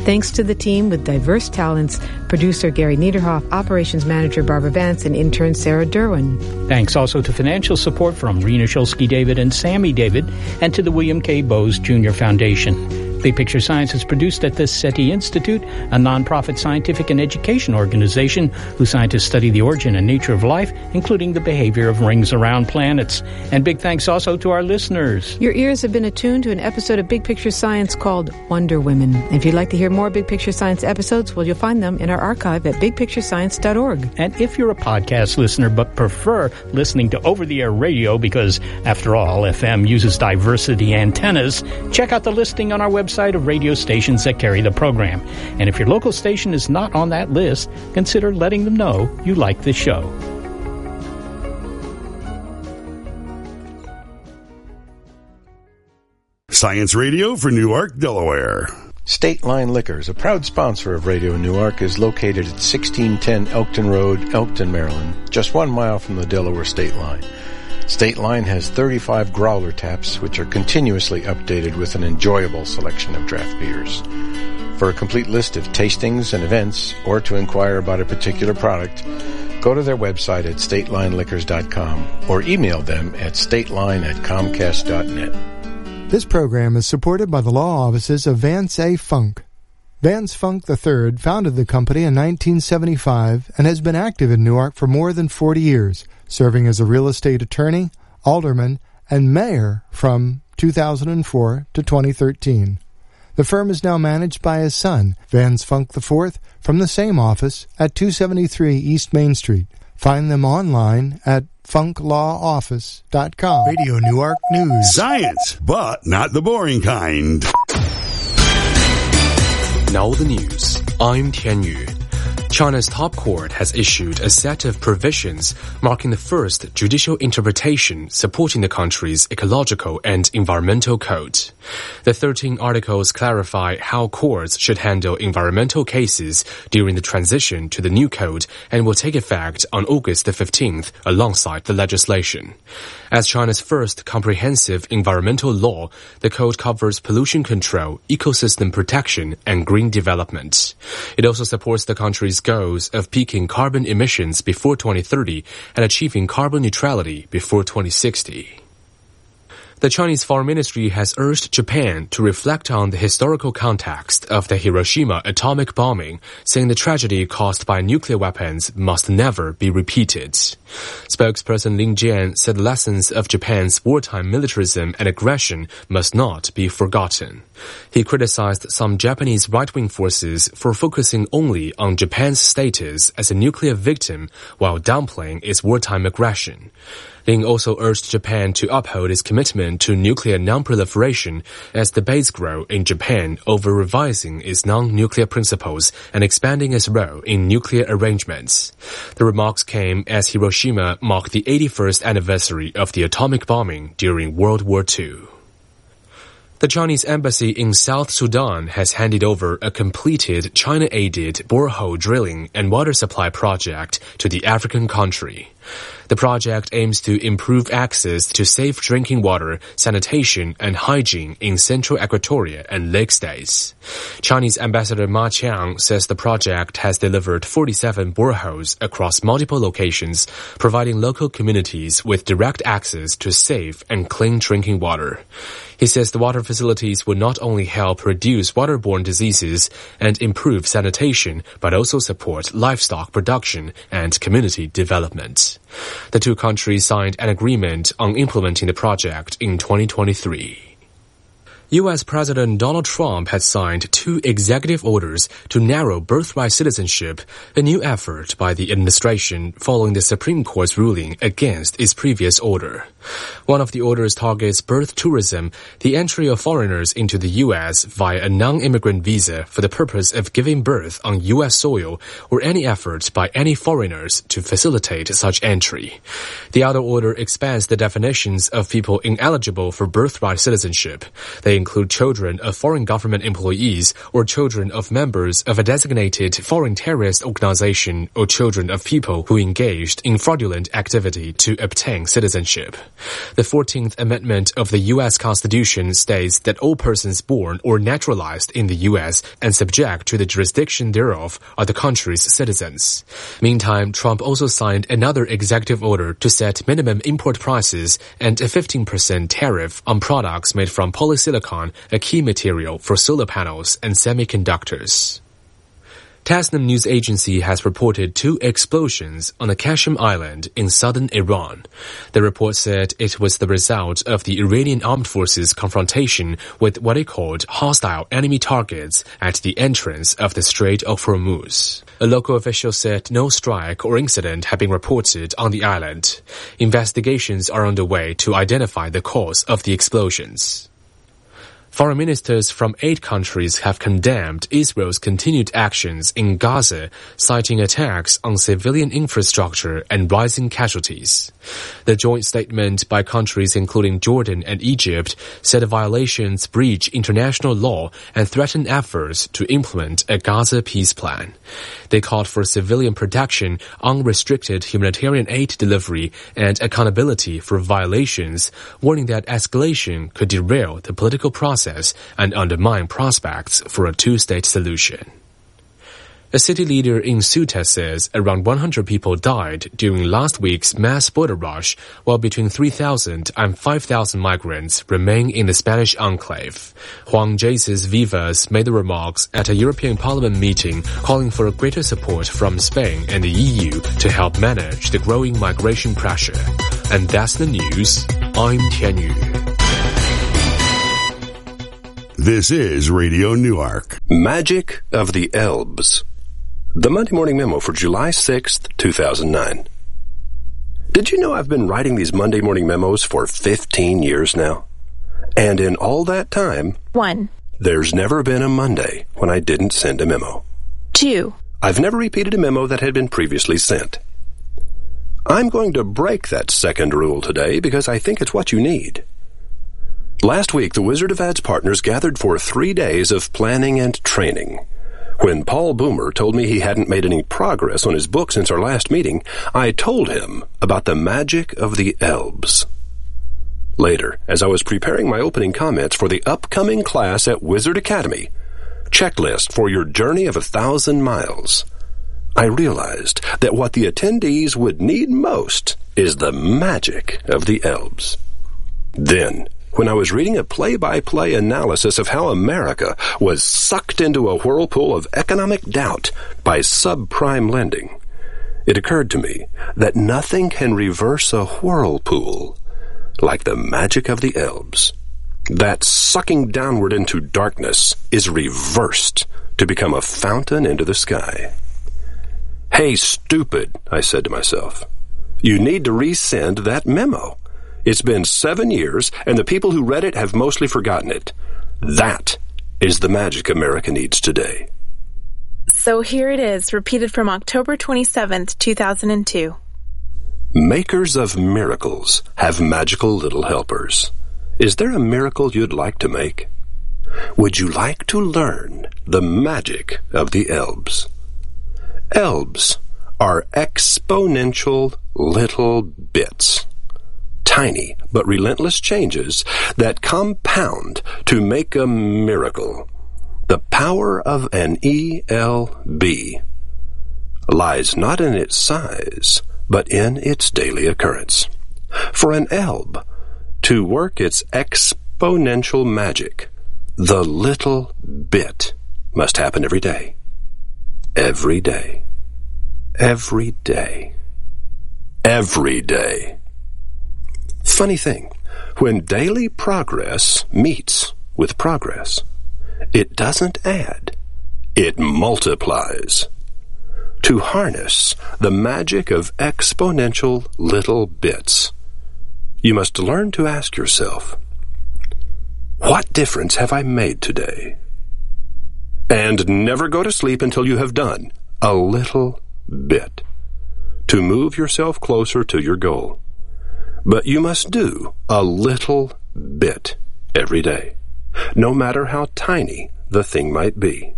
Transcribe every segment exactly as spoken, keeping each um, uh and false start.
Thanks to the team with diverse talents, producer Gary Niederhoff, operations manager Barbara Vance, and intern Sarah Derwin. Thanks also to financial support from Rena Shulsky-David and Sammy David, and to the William K. Bowes Junior Foundation. Big Picture Science is produced at the SETI Institute, a nonprofit scientific and education organization whose scientists study the origin and nature of life, including the behavior of rings around planets. And big thanks also to our listeners. Your ears have been attuned to an episode of Big Picture Science called Wonder Women. If you'd like to hear more Big Picture Science episodes, well, you'll find them in our archive at big picture science dot org. And if you're a podcast listener but prefer listening to over-the-air radio because, after all, F M uses diversity antennas, check out the listing on our website of radio stations that carry the program. And if your local station is not on that list, consider letting them know you like the show. Science Radio for Newark, Delaware. State Line Liquors, a proud sponsor of Radio Newark, is located at sixteen ten Elkton Road, Elkton, Maryland, just one mile from the Delaware state line. State Line has thirty-five growler taps, which are continuously updated with an enjoyable selection of draft beers. For a complete list of tastings and events, or to inquire about a particular product, go to their website at state line liquors dot com or email them at stateline at comcast dot net. This program is supported by the law offices of Vance A. Funk. Vance Funk the third founded the company in nineteen seventy-five and has been active in Newark for more than forty years, serving as a real estate attorney, alderman, and mayor from two thousand four to twenty thirteen. The firm is now managed by his son, Vance Funk the fourth, from the same office at two seventy-three East Main Street. Find them online at funk law office dot com. Radio Newark News. Science, but not the boring kind. Now the news. I'm Tian Yu. China's top court has issued a set of provisions marking the first judicial interpretation supporting the country's ecological and environmental code. The thirteen articles clarify how courts should handle environmental cases during the transition to the new code and will take effect on August the fifteenth alongside the legislation. As China's first comprehensive environmental law, the code covers pollution control, ecosystem protection, and green development. It also supports the country's goals of peaking carbon emissions before twenty thirty and achieving carbon neutrality before twenty sixty. The Chinese Foreign Ministry has urged Japan to reflect on the historical context of the Hiroshima atomic bombing, saying the tragedy caused by nuclear weapons must never be repeated. Spokesperson Lin Jian said lessons of Japan's wartime militarism and aggression must not be forgotten. He criticized some Japanese right-wing forces for focusing only on Japan's status as a nuclear victim while downplaying its wartime aggression. Ling also urged Japan to uphold its commitment to nuclear non-proliferation as debates grow in Japan over revising its non-nuclear principles and expanding its role in nuclear arrangements. The remarks came as Hiroshima marked the eighty-first anniversary of the atomic bombing during World War Two. The Chinese embassy in South Sudan has handed over a completed China-aided borehole drilling and water supply project to the African country. The project aims to improve access to safe drinking water, sanitation, and hygiene in Central Equatoria and Lake states. Chinese Ambassador Ma Qiang says the project has delivered forty-seven boreholes across multiple locations, providing local communities with direct access to safe and clean drinking water. He says the water facilities will not only help reduce waterborne diseases and improve sanitation, but also support livestock production and community development. The two countries signed an agreement on implementing the project in twenty twenty-three. U S President Donald Trump has signed two executive orders to narrow birthright citizenship, a new effort by the administration following the Supreme Court's ruling against its previous order. One of the orders targets birth tourism, the entry of foreigners into the U S via a non-immigrant visa for the purpose of giving birth on U S soil, or any effort by any foreigners to facilitate such entry. The other order expands the definitions of people ineligible for birthright citizenship. They include children of foreign government employees or children of members of a designated foreign terrorist organization or children of people who engaged in fraudulent activity to obtain citizenship. The fourteenth Amendment of the U S Constitution states that all persons born or naturalized in the U S and subject to the jurisdiction thereof are the country's citizens. Meantime, Trump also signed another executive order to set minimum import prices and a fifteen percent tariff on products made from polysilicon, a key material for solar panels and semiconductors. Tasnim news agency has reported two explosions on a Qashem island in southern Iran. The report said it was the result of the Iranian armed forces' confrontation with what it called hostile enemy targets at the entrance of the Strait of Hormuz. A local official said no strike or incident had been reported on the island. Investigations are underway to identify the cause of the explosions. Foreign ministers from eight countries have condemned Israel's continued actions in Gaza, citing attacks on civilian infrastructure and rising casualties. The joint statement by countries including Jordan and Egypt said the violations breach international law and threaten efforts to implement a Gaza peace plan. They called for civilian protection, unrestricted humanitarian aid delivery, and accountability for violations, warning that escalation could derail the political process and undermine prospects for a two-state solution. A city leader in Ceuta says around one hundred people died during last week's mass border rush, while between three thousand and five thousand migrants remain in the Spanish enclave. Juan Jesus Vivas made the remarks at a European Parliament meeting calling for greater support from Spain and the E U to help manage the growing migration pressure. And that's the news. I'm Tian Yu. This is Radio Newark. Magic of the Elbs. The Monday Morning Memo for July sixth, two thousand nine. Did you know I've been writing these Monday Morning Memos for fifteen years now? And in all that time, One. There's never been a Monday when I didn't send a memo. Two. I've never repeated a memo that had been previously sent. I'm going to break that second rule today because I think it's what you need. Last week, the Wizard of Ads partners gathered for three days of planning and training. When Paul Boomer told me he hadn't made any progress on his book since our last meeting, I told him about the magic of the Elbs. Later, as I was preparing my opening comments for the upcoming class at Wizard Academy, Checklist for Your Journey of a Thousand Miles, I realized that what the attendees would need most is the magic of the Elbs. Then, when I was reading a play-by-play analysis of how America was sucked into a whirlpool of economic doubt by subprime lending, it occurred to me that nothing can reverse a whirlpool like the magic of the Elbs. That sucking downward into darkness is reversed to become a fountain into the sky. Hey, stupid, I said to myself. You need to resend that memo. It's been seven years, and the people who read it have mostly forgotten it. That is the magic America needs today. So here it is, repeated from October twenty-seventh, two thousand two. Makers of miracles have magical little helpers. Is there a miracle you'd like to make? Would you like to learn the magic of the Elbs? Elbs are exponential little bits. Tiny but relentless changes that compound to make a miracle. The power of an E L B lies not in its size, but in its daily occurrence. For an Elb to work its exponential magic, the little bit must happen every day. Every day. Every day. Every day. Funny thing, when daily progress meets with progress, it doesn't add, it multiplies. To harness the magic of exponential little bits, you must learn to ask yourself, what difference have I made today? And never go to sleep until you have done a little bit to move yourself closer to your goal. But you must do a little bit every day. no matter how tiny the thing might be.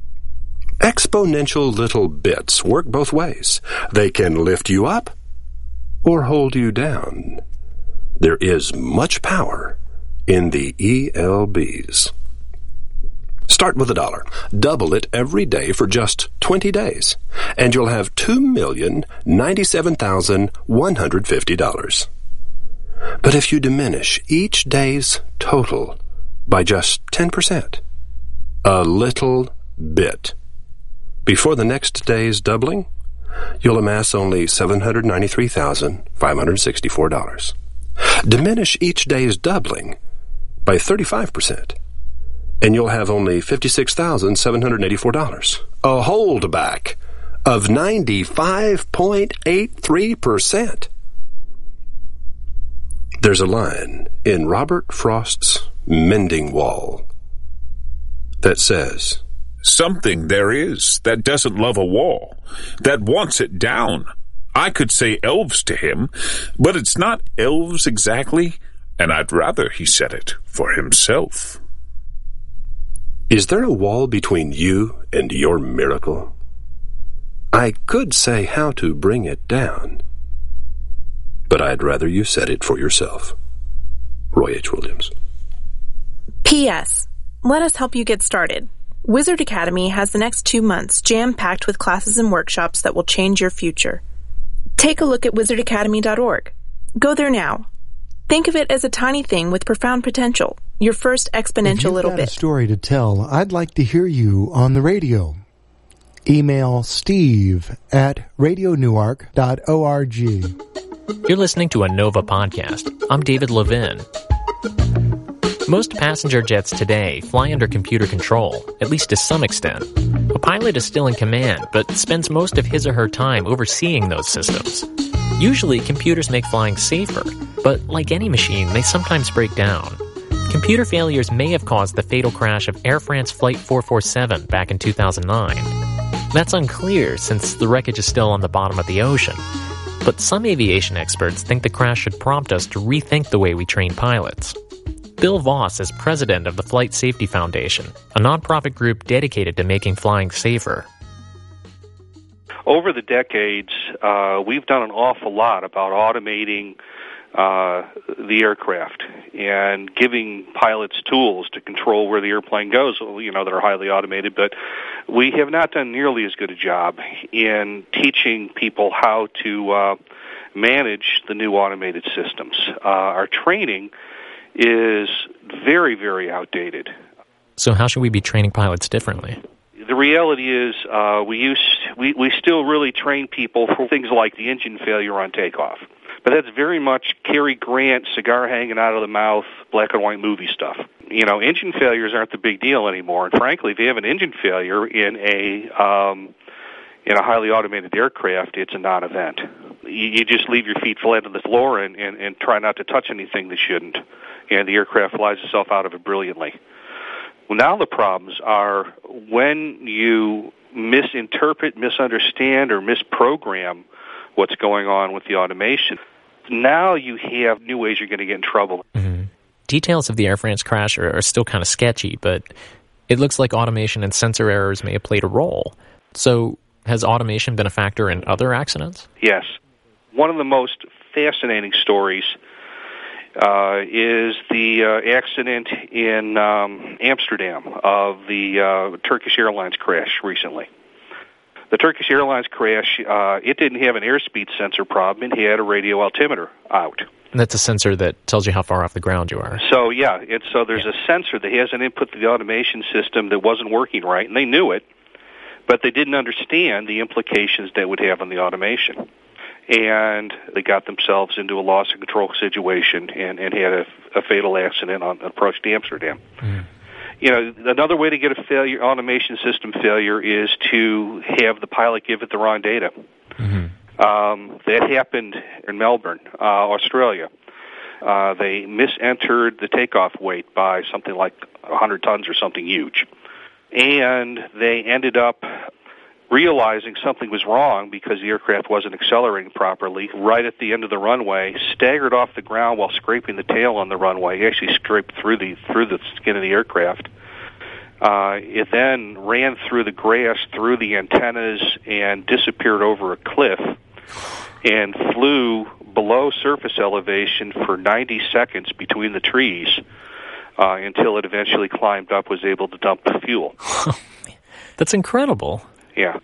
Exponential little bits work both ways. They can lift you up or hold you down. There is much power in the E L Bs. Start with a dollar. Double it every day for just twenty days, and you'll have two million ninety-seven thousand one hundred fifty dollars. But if you diminish each day's total by just ten percent, a little bit, before the next day's doubling, you'll amass only seven hundred ninety-three thousand five hundred sixty-four dollars. Diminish each day's doubling by thirty-five percent, and you'll have only fifty-six thousand seven hundred eighty-four dollars. A holdback of ninety-five point eight three percent. There's a line in Robert Frost's Mending Wall that says, "Something there is that doesn't love a wall, that wants it down. I could say elves to him, but it's not elves exactly, and I'd rather he said it for himself." Is there a wall between you and your miracle? I could say how to bring it down, but I'd rather you said it for yourself. Roy H. Williams. P S. Let us help you get started. Wizard Academy has the next two months jam-packed with classes and workshops that will change your future. Take a look at wizard academy dot org. Go there now. Think of it as a tiny thing with profound potential. Your first exponential little bit. If you've got a story to tell, I'd like to hear you on the radio. Email steve at radio newark dot org. You're listening to a Nova podcast. I'm David Levin. Most passenger jets today fly under computer control, at least to some extent. A pilot is still in command, but spends most of his or her time overseeing those systems. Usually, computers make flying safer, but like any machine, they sometimes break down. Computer failures may have caused the fatal crash of Air France Flight four forty-seven back in two thousand nine. That's unclear since the wreckage is still on the bottom of the ocean. But some aviation experts think the crash should prompt us to rethink the way we train pilots. Bill Voss is president of the Flight Safety Foundation, a nonprofit group dedicated to making flying safer. Over the decades, uh, we've done an awful lot about automating uh, the aircraft and giving pilots tools to control where the airplane goes, you know, that are highly automated. But we have not done nearly as good a job in teaching people how to uh, manage the new automated systems. Uh, our training is very, very outdated. So how should we be training pilots differently? The reality is uh, we use we, we still really train people for things like the engine failure on takeoff. But that's very much Cary Grant, cigar hanging out of the mouth, black and white movie stuff. You know, engine failures aren't the big deal anymore. And frankly, if you have an engine failure in a um, in a highly automated aircraft, it's a non-event. You, you just leave your feet flat on the floor and, and, and try not to touch anything that shouldn't. And the aircraft flies itself out of it brilliantly. Well, now the problems are when you misinterpret, misunderstand, or misprogram what's going on with the automation. Now you have new ways you're going to get in trouble. Mm-hmm. Details of the Air France crash are, are still kind of sketchy, but it looks like automation and sensor errors may have played a role. So has automation been a factor in other accidents? Yes. One of the most fascinating stories uh, is the uh, accident in um, Amsterdam of the uh, Turkish Airlines crash recently. The Turkish Airlines crash, uh, it didn't have an airspeed sensor problem. It had a radio altimeter out. And that's a sensor that tells you how far off the ground you are. So, yeah, it's, so there's yeah. a sensor that has an input to the automation system that wasn't working right, and they knew it, but they didn't understand the implications that would have on the automation. And they got themselves into a loss of control situation and, and had a, a fatal accident on approach to Amsterdam. Mm. You know, another way to get a failure, automation system failure, is to have the pilot give it the wrong data. Mm-hmm. Um, that happened in Melbourne, uh, Australia. Uh, they misentered the takeoff weight by something like one hundred tons or something huge. And they ended up realizing something was wrong because the aircraft wasn't accelerating properly, right at the end of the runway, staggered off the ground while scraping the tail on the runway. He actually scraped through the through the skin of the aircraft. Uh, it then ran through the grass, through the antennas, and disappeared over a cliff, and flew below surface elevation for ninety seconds between the trees uh, until it eventually climbed up, was able to dump the fuel. That's incredible. Yeah.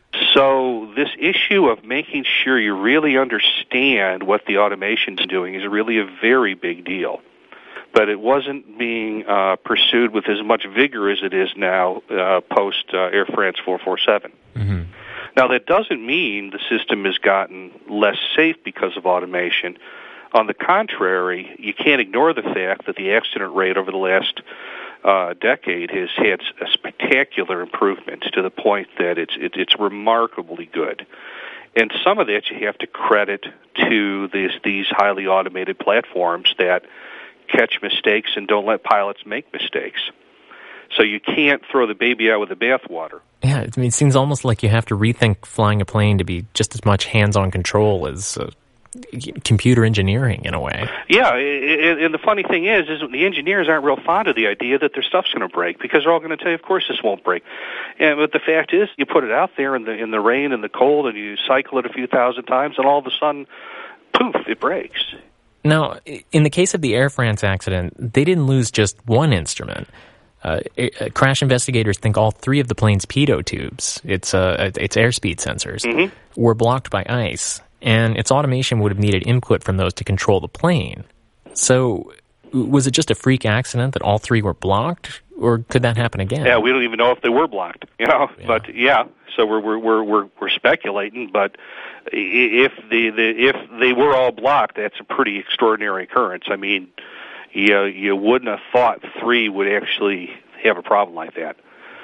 So this issue of making sure you really understand what the automation's doing is really a very big deal. But it wasn't being uh, pursued with as much vigor as it is now uh, post uh, Air France four forty-seven. Mm-hmm. Now, that doesn't mean the system has gotten less safe because of automation. On the contrary, you can't ignore the fact that the accident rate over the last uh, decade has had a spectacular improvement to the point that it's it, it's remarkably good. And some of that you have to credit to these these highly automated platforms that catch mistakes and don't let pilots make mistakes. So you can't throw the baby out with the bathwater. Yeah, I mean, it seems almost like you have to rethink flying a plane to be just as much hands-on control as uh, computer engineering in a way. Yeah, and the funny thing is, is the engineers aren't real fond of the idea that their stuff's going to break because they're all going to tell you, of course, this won't break. And but the fact is, you put it out there in the in the rain and the cold, and you cycle it a few thousand times, and all of a sudden, poof, it breaks. Now, in the case of the Air France accident, they didn't lose just one instrument. Uh, crash investigators think all three of the plane's pitot tubes, its uh, its airspeed sensors, mm-hmm. were blocked by ice, and its automation would have needed input from those to control the plane. So, was it just a freak accident that all three were blocked, or could that happen again? Yeah, we don't even know if they were blocked. You know, yeah. but yeah, so we're we're we're we're, we're speculating. But if the, the if they were all blocked, that's a pretty extraordinary occurrence. I mean. You, you wouldn't have thought three would actually have a problem like that.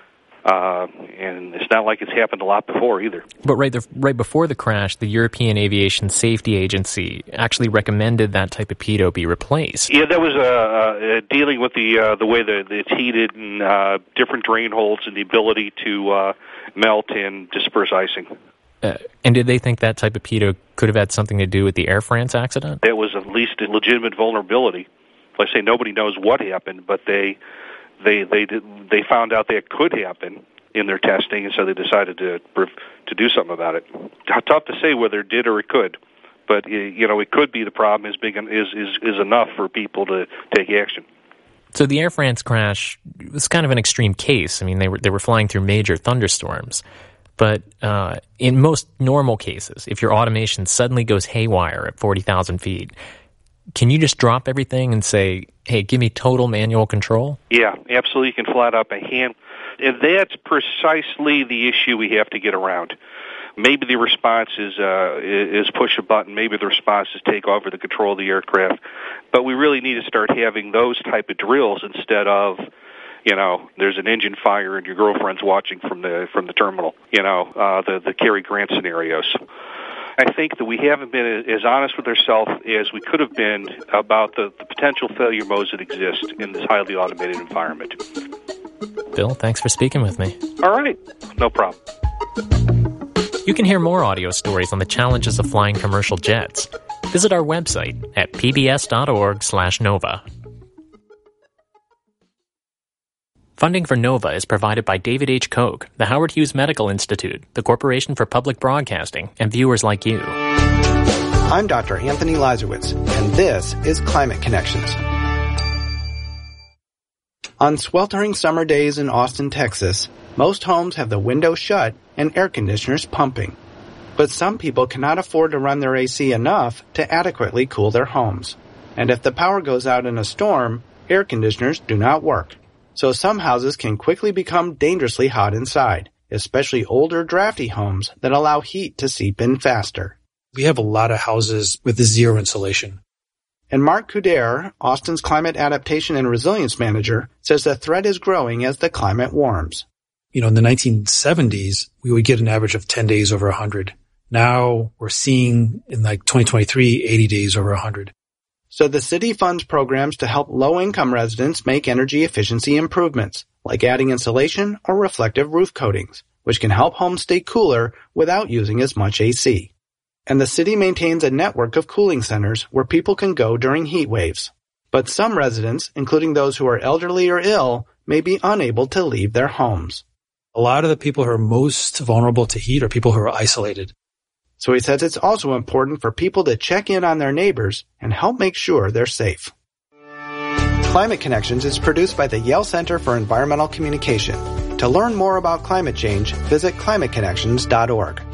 Uh, and it's not like it's happened a lot before either. But right the, right before the crash, the European Aviation Safety Agency actually recommended that type of pitot be replaced. Yeah, that was uh, uh, dealing with the uh, the way that it's heated and uh, different drain holes and the ability to uh, melt and disperse icing. Uh, and did they think that type of pitot could have had something to do with the Air France accident? That was at least a legitimate vulnerability. I say nobody knows what happened, but they they they did, they found out that it could happen in their testing, and so they decided to to do something about it. Tough to say whether it did or it could, but you know it could be the problem is big is is is enough for people to take action. So the Air France crash was kind of an extreme case. I mean, they were they were flying through major thunderstorms. But uh, in most normal cases, if your automation suddenly goes haywire at forty thousand feet, can you just drop everything and say, hey, give me total manual control? Yeah, absolutely. You can flat up a hand. And that's precisely the issue we have to get around. Maybe the response is uh, is push a button. Maybe the response is take over the control of the aircraft. But we really need to start having those type of drills instead of, you know, there's an engine fire and your girlfriend's watching from the from the terminal, you know, uh, the, the Cary Grant scenarios. I think that we haven't been as honest with ourselves as we could have been about the, the potential failure modes that exist in this highly automated environment. Bill, thanks for speaking with me. All right. No problem. You can hear more audio stories on the challenges of flying commercial jets. Visit our website at pbs.org slash Nova. Funding for NOVA is provided by David H. Koch, the Howard Hughes Medical Institute, the Corporation for Public Broadcasting, and viewers like you. I'm Doctor Anthony Lazarowitz, and this is Climate Connections. On sweltering summer days in Austin, Texas, most homes have the windows shut and air conditioners pumping. But some people cannot afford to run their A C enough to adequately cool their homes. And if the power goes out in a storm, air conditioners do not work. So some houses can quickly become dangerously hot inside, especially older, drafty homes that allow heat to seep in faster. We have a lot of houses with zero insulation. And Mark Couder, Austin's Climate Adaptation and Resilience Manager, says the threat is growing as the climate warms. You know, in the nineteen seventies, we would get an average of ten days over one hundred. Now we're seeing in like twenty twenty-three, eighty days over one hundred. So the city funds programs to help low-income residents make energy efficiency improvements, like adding insulation or reflective roof coatings, which can help homes stay cooler without using as much A C. And the city maintains a network of cooling centers where people can go during heat waves. But some residents, including those who are elderly or ill, may be unable to leave their homes. A lot of the people who are most vulnerable to heat are people who are isolated. So he says it's also important for people to check in on their neighbors and help make sure they're safe. Climate Connections is produced by the Yale Center for Environmental Communication. To learn more about climate change, visit climate connections dot org.